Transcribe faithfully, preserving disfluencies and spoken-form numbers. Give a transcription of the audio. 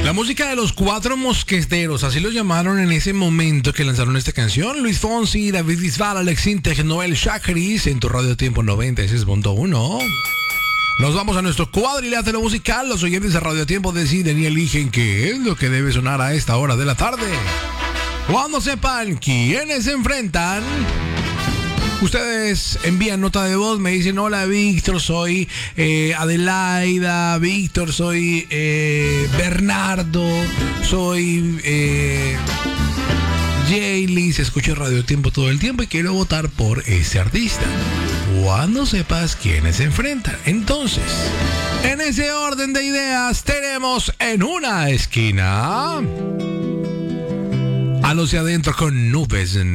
La música de los Cuatro Mosqueteros, así lo llamaron en ese momento que lanzaron esta canción. Luis Fonsi, David Bisbal, Alex Intec, Noel Chacris, en tu Radio Tiempo noventa y seis punto uno. Nos vamos a nuestro cuadrilátero musical. Los oyentes de Radio Tiempo deciden y eligen qué es lo que debe sonar a esta hora de la tarde. Cuando sepan quiénes se enfrentan, ustedes envían nota de voz, me dicen: hola Víctor, soy eh, Adelaida, Víctor, soy eh, Bernardo, soy eh, Jaylis, escucho Radio Tiempo todo el tiempo y quiero votar por ese artista. Cuando sepas quiénes se enfrentan, entonces, en ese orden de ideas, tenemos en una esquina a los de adentro con nubes